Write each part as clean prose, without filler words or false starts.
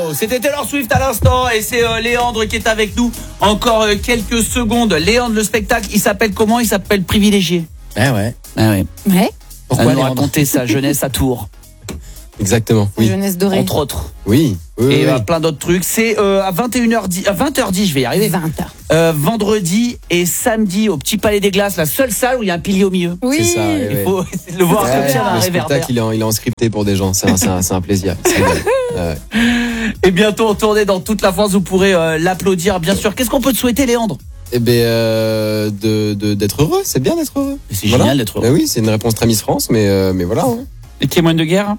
C'était Taylor Swift à l'instant et c'est Léandre qui est avec nous. Encore quelques secondes. Léandre, le spectacle, il s'appelle comment ? Il s'appelle Privilégié. Ouais. Pourquoi nous raconter sa jeunesse à Tours. Exactement. Oui. Jeunesse dorée. Entre autres. Oui. Et plein d'autres trucs. C'est à 21h10, à 20h10, je vais y arriver. 20h. Vendredi et samedi au Petit Palais des Glaces, la seule salle où il y a un pilier au milieu. Oui. C'est ça. Il faut essayer de le voir comme ça, un Le réverbère. spectacle, il est en scripté pour des gens. C'est un plaisir. Et bientôt en tournée dans toute la France, vous pourrez l'applaudir, bien sûr. Qu'est-ce qu'on peut te souhaiter, Léandre ? Eh ben, d'être heureux. C'est bien d'être heureux. C'est génial d'être heureux. Ben oui, c'est une réponse très Miss France, mais voilà. Hein. Les témoins de guerre.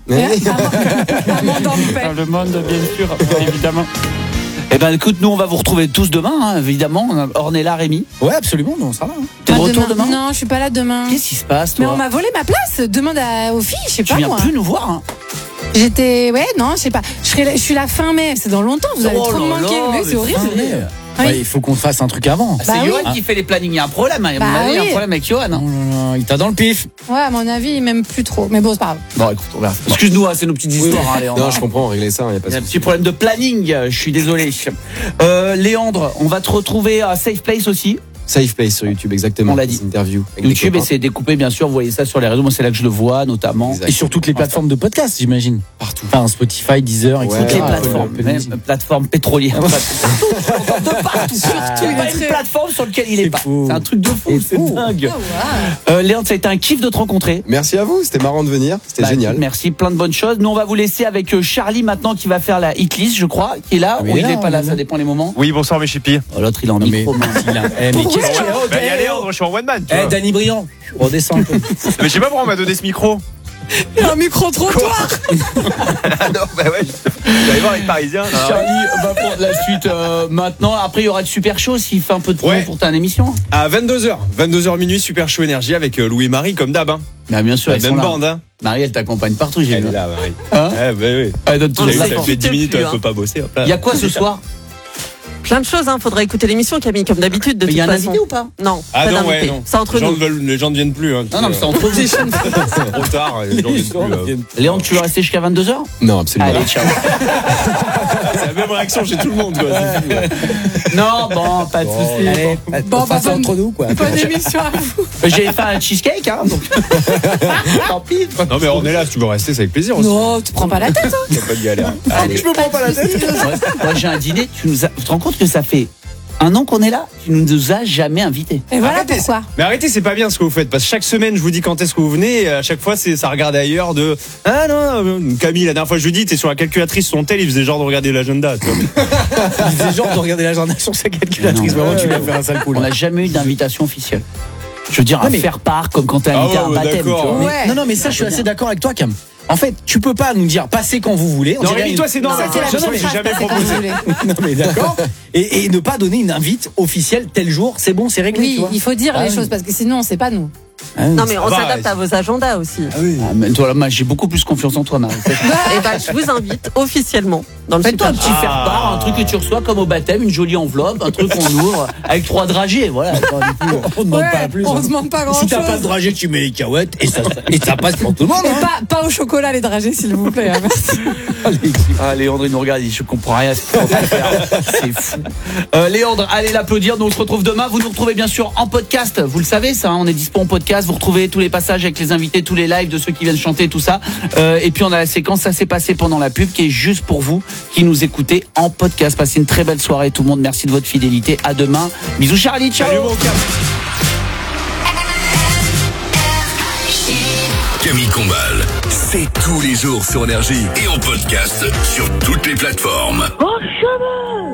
Le monde, bien sûr, évidemment. Eh ben, écoute, nous, on va vous retrouver tous demain, hein, évidemment. Ornella, Rémi. Ouais, absolument, on sera là. Hein. T'es de retour demain ? Non, je suis pas là demain. Qu'est-ce qui se passe, toi ? Mais on m'a volé ma place. Demande aux filles, je sais Tu pas viens moi. plus nous voir, hein. J'étais, non, je sais pas. Je suis là fin mai, c'est dans longtemps. Vous allez trop me manquer. Mais c'est horrible. Ouais, il faut qu'on fasse un truc avant. C'est Johan qui fait les plannings. Il y a un problème. À mon avis, il y a un problème avec Johan. Non, il t'a dans le pif. Ouais, à mon avis, il m'aime plus trop. Mais bon, c'est pas grave. Bon, écoute, on verra. Excuse-nous, c'est nos petites histoires, hein, Léandre. Non, je comprends, on régler ça, il y a pas Il y de a un souci. petit problème de planning. Je suis désolé. Léandre, on va te retrouver à Safe Place aussi. Safe Place sur YouTube, exactement. On l'a dit. Des interviews. avec YouTube, des et copains. c'est découpé, bien sûr. Vous voyez ça sur les réseaux. Moi, c'est là que je le vois, notamment. Exact. Et sur toutes les plateformes de podcast, j'imagine. Partout. Enfin, Spotify, Deezer, etc. Toutes les Ah, plateformes, ouais, même plateforme pétrolière. De partout. Il n'y a pas une plateforme sur laquelle il est C'est pas. fou. C'est un truc de fou, C'est c'est fou. dingue. Oh, wow. Léandre, ça a été un kiff de te rencontrer. Merci à vous, c'était marrant de venir, c'était génial. Merci, plein de bonnes choses. Nous, on va vous laisser avec Charlie maintenant qui va faire la hitlist, je crois, qui est là, Oui, ou il là, n'est pas là, oui. ça dépend les moments. Oui, bonsoir mes chippies. Oh, l'autre, il est en micro. mais qu'est-ce qu'il Bah, y a Léandre, je suis en one man. Tu vois. Danny Briand, redescends un peu. Mais je sais pas pourquoi on m'a donné ce micro. Il y a un micro-trottoir. Ah non, bah ouais, j'allais voir les Parisiens. Charlie va prendre la suite maintenant. Après, il y aura le super show s'il fait un peu de promo Ouais. pour ta émission. À 22h minuit, Super Show Énergie avec Louis et Marie, comme d'hab. Hein. Mais bien sûr, La ils sont même là. bande. Hein. Marie, elle t'accompagne partout, j'ai Elle vu. est là, Marie. Hein Oui. Elle donne tout le Ça temps. fait 10 minutes, elle peut pas bosser. Hop là. Il y a quoi ce soir ? Plein de choses, hein. Faudra écouter l'émission, Camille, comme d'habitude, de Il toute y a un façon. invité ou pas ? Non, Ah pas non, d'invité. ouais, non. C'est entre nous. Les gens ne viennent plus. Hein, Non, mais c'est entre vous. c'est trop tard, les gens ne viennent plus. Léandre, tu veux rester jusqu'à 22h ? Non, absolument. Allez, ciao. C'est la même réaction chez tout le monde. Quoi. Non, bon, pas de soucis. Allez, on fait ça entre nous, quoi. Bonne émission à vous. J'ai fait un cheesecake, hein, donc. Tant pis. Non, mais on est là, si tu veux rester, c'est avec plaisir aussi. Non, tu prends pas la tête. Hein. Il n'y a pas de galère. Allez. Je me prends pas la tête. Moi, j'ai un dîner. Tu te rends compte que ça fait 1 an qu'on est là ? Tu ne nous as jamais invités. Et voilà Arrêtez. pourquoi. Mais arrêtez, c'est pas bien ce que vous faites. Parce que chaque semaine, je vous dis quand est-ce que vous venez. Et à chaque fois, ça regarde ailleurs de. Ah non, Camille, la dernière fois, je lui dis, t'es sur la calculatrice sur ton tel, il faisait genre de regarder l'agenda. Tu vois. Il faisait genre de regarder l'agenda sur sa calculatrice. Non. Vraiment, tu vas faire un sale coup. On n'a jamais eu d'invitation officielle. Je veux dire, Non, un mais- faire part comme quand t'es invité Ah à un ouais, baptême. d'accord. Tu vois. Mais- Ouais. Non, mais ça, je suis assez d'accord avec toi, Cam. En fait, tu peux pas nous dire passez quand vous voulez. On Non, dirait Rémi, une- toi, c'est normal. C'est la Moi, même j'ai phrase, jamais c'est quand proposé. vous voulez. Non, mais d'accord. Et ne pas donner une invite officielle tel jour, c'est bon, c'est réglé. tu Oui, vois. il faut dire Ah les oui. choses parce que sinon, c'est pas nous. Non, mais on va, s'adapte à vos agendas aussi. Ah, mais toi, là, j'ai beaucoup plus confiance en toi, Marie. Et bah, je vous invite officiellement dans le Fais-toi un super petit show. faire part, un truc que tu reçois comme au baptême, une jolie enveloppe, un truc qu'on ouvre avec 3 dragées. Voilà. On demande pas plus. on hein. se demande pas grand Si chose. t'as pas de dragée, tu mets les cahuètes et ça passe pour tout le monde. Et Hein. pas au chocolat les dragées s'il vous plaît. Hein, merci. Ah, Léandre, il nous regarde, il dit, je comprends rien à ce qu'il faut faire. C'est fou. Léandre, allez l'applaudir. Nous, on se retrouve demain. Vous nous retrouvez bien sûr en podcast. Vous le savez, ça, hein, on est dispo en podcast. Vous retrouvez tous les passages avec les invités, tous les lives de ceux qui viennent chanter, tout ça. Et puis, on a la séquence, ça s'est passé pendant la pub, qui est juste pour vous qui nous écoutez en podcast. Passez une très belle soirée, tout le monde. Merci de votre fidélité. À demain. Bisous, Charlie. Ciao. Salut, mon Cam. Camille Combal, c'est tous les jours sur Énergie et en podcast sur toutes les plateformes. Oh, chemin